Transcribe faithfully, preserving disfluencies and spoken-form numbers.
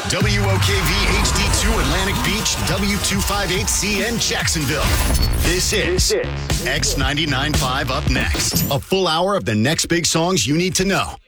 W O K V H D two Atlantic Beach, W two fifty-eight C N Jacksonville. This is X ninety-nine point five Up Next. A full hour of the next big songs you need to know.